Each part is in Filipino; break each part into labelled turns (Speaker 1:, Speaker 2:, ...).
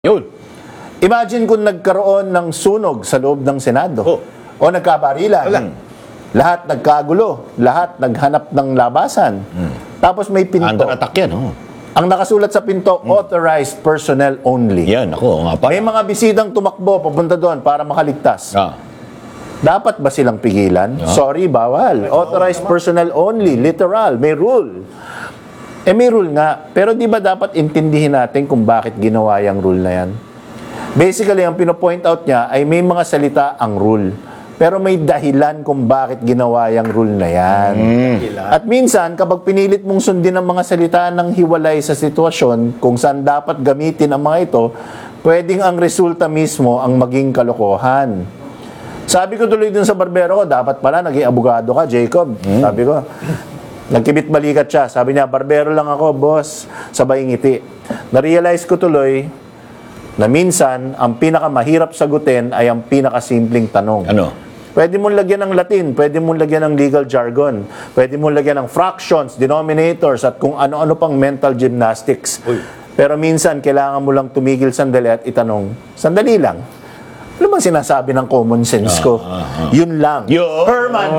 Speaker 1: Yun.
Speaker 2: Imagine kung nagkaroon ng sunog sa loob ng Senado.
Speaker 1: Oh.
Speaker 2: O nagkabarilan.
Speaker 1: Wala.
Speaker 2: Lahat nagkagulo. Lahat naghanap ng labasan. Tapos may pinto.
Speaker 1: Under attack yan, oh.
Speaker 2: Ang nakasulat sa pinto, authorized personnel only.
Speaker 1: Yan, ako nga pa.
Speaker 2: May mga bisitang tumakbo papunta doon para makaligtas.
Speaker 1: Ah.
Speaker 2: Dapat ba silang pigilan? Sorry, bawal. Authorized personnel only. Literal. May rule. May rule nga. Pero di ba dapat intindihin natin kung bakit ginawa yung rule na yan? Basically, ang pinopoint out niya ay may mga salita ang rule. Pero may dahilan kung bakit ginawa yung rule na yan. At minsan, kapag pinilit mong sundin ang mga salita ng hiwalay sa sitwasyon kung saan dapat gamitin ang mga ito, pwedeng ang resulta mismo ang maging kalokohan. Sabi ko tuloy dun sa barbero ko, dapat pala naging abogado ka, Jacob. Sabi ko, nagkibit balikat siya. Sabi niya, barbero lang ako, boss. Sabay ngiti. Na-realize ko tuloy na minsan, ang pinakamahirap sagutin ay ang pinakasimpleng tanong.
Speaker 1: Ano?
Speaker 2: Pwede mong lagyan ng Latin, pwede mong lagyan ng legal jargon, pwede mong lagyan ng fractions, denominators, at kung ano-ano pang mental gymnastics. Pero minsan, kailangan mo lang tumigil sandali at itanong, sandali lang. Ano bang sinasabi ng common sense ko? Yun lang.
Speaker 1: Yun.
Speaker 2: Herman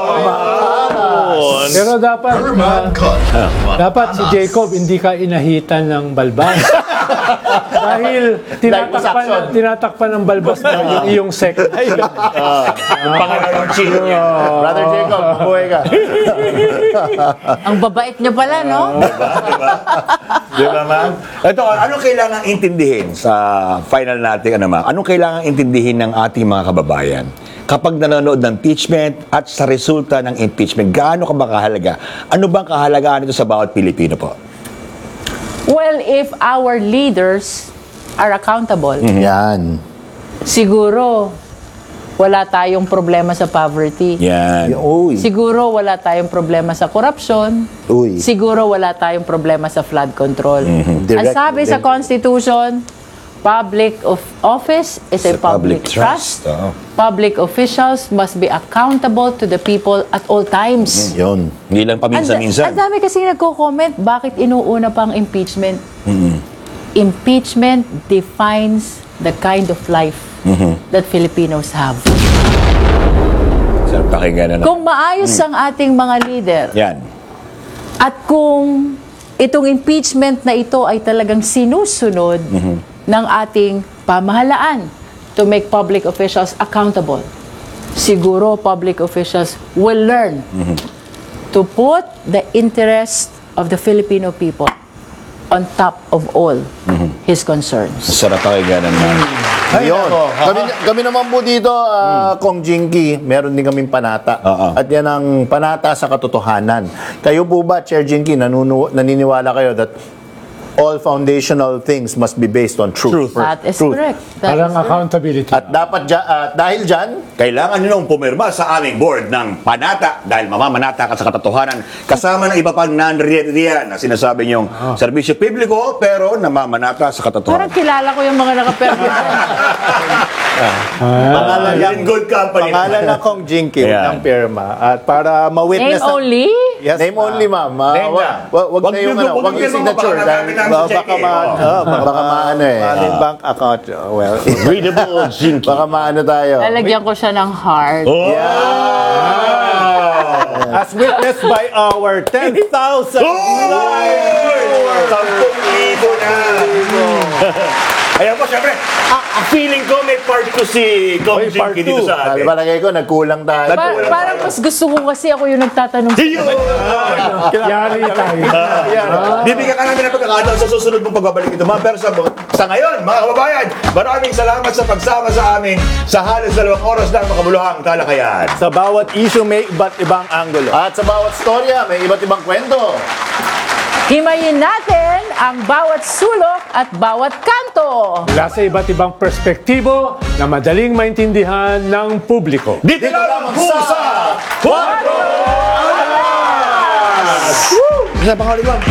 Speaker 3: Pero dapat si Jacob hindi ka inahitan ng balbas. Dahil tinatakpan ng balbas na yung iyong sect.
Speaker 1: Pangalan chief.
Speaker 2: Brother Jacob, mabuhay ka.
Speaker 4: Ang babait niya pala, no?
Speaker 1: Di ba, ma'am? Ito, anong kailangan intindihin sa final natin, ano, ma'am? Anong kailangan intindihin ng ating mga kababayan? Kapag nanonood ng impeachment at sa resulta ng impeachment, gaano ka ba kahalaga? Ano bang kahalagaan nito sa bawat Pilipino po?
Speaker 4: Well, if our leaders are accountable,
Speaker 2: Yan.
Speaker 4: siguro wala tayong problema sa poverty.
Speaker 1: Yan.
Speaker 2: Uy.
Speaker 4: Siguro wala tayong problema sa corruption.
Speaker 2: Uy.
Speaker 4: Siguro wala tayong problema sa flood control. Ang
Speaker 2: Direct-
Speaker 4: sabi sa Constitution, public of office is a public trust.
Speaker 1: Oo.
Speaker 4: Public officials must be accountable to the people at all times.
Speaker 2: Yun.
Speaker 1: Hindi lang paminsan-minsan.
Speaker 4: Ang dami kasi nagko-comment, bakit inuuna pang impeachment? Impeachment defines the kind of life that Filipinos have.
Speaker 1: Sarap pakinggan, ano?
Speaker 4: Kung maayos ang ating mga leader,
Speaker 1: Yan.
Speaker 4: at kung itong impeachment na ito ay talagang sinusunod ng ating pamahalaan to make public officials accountable, siguro public officials will learn to put the interest of the Filipino people on top of all his concerns.
Speaker 1: Sarap pakinggan, ma'am.
Speaker 2: Yun. Kami naman po dito, Kong Jinky, meron din kaming panata. At yan ang panata sa katotohanan. Kayo po ba, Chair Jinky, naniniwala kayo that all foundational things must be based on truth?
Speaker 4: That is correct. That
Speaker 3: Parang
Speaker 4: is correct.
Speaker 3: accountability.
Speaker 2: At dapat dahil dyan,
Speaker 1: Kailangan nyo nung pumirma sa aming board ng panata dahil mamamanata ka sa katotohanan kasama ng iba pang non-real na sinasabi nyong serbisyo publiko pero namamanata sa
Speaker 4: Parang
Speaker 1: katotohanan.
Speaker 4: kilala ko yung mga nakaperma.
Speaker 2: pangalan
Speaker 1: You're in good company.
Speaker 5: Pangalan na Kong Jinky
Speaker 1: Ayan.
Speaker 5: ng pirma. At para
Speaker 4: Name
Speaker 5: ma-witness na-
Speaker 4: only?
Speaker 5: Yes,
Speaker 2: name only, ma'am.
Speaker 1: Name na.
Speaker 2: Wag na yung,
Speaker 1: Wag
Speaker 2: wag yung
Speaker 1: yung
Speaker 2: signature.
Speaker 1: baka
Speaker 2: Dahil,
Speaker 1: namin sa check
Speaker 5: baka
Speaker 1: eh.
Speaker 2: baka maano eh.
Speaker 5: Maling bank account. Well,
Speaker 1: Readable, Jinky.
Speaker 2: Baka maano tayo.
Speaker 4: Lalagyan ko siya ng heart.
Speaker 1: Oh!
Speaker 5: as witnessed by our 10,000
Speaker 1: 10,000 na! Ayan po, syempre, ang feeling ko may part 2 si Kong
Speaker 5: part
Speaker 1: Jinky dito
Speaker 5: two.
Speaker 1: sa atin.
Speaker 2: Palagay ko, nagkulang tayo.
Speaker 4: Parang mas gusto ko kasi ako yung nagtatanong.
Speaker 3: Yari tayo.
Speaker 1: Bibigyan ka namin ng pagkakataon sa susunod mong pagbabalik ito. Pero sa ngayon, mga kababayan, maraming salamat sa pagsama sa amin sa halos 2 oras ng makabuluhang talakayan.
Speaker 5: sa bawat issue may iba't ibang anggulo.
Speaker 2: At sa bawat storya, may iba't ibang kwento.
Speaker 4: Himayin natin ang bawat sulok at bawat kanto.
Speaker 3: Mula sa iba't ibang perspektibo na madaling maintindihan ng publiko.
Speaker 1: Dito lamang po sa 4 Oras! Isa pang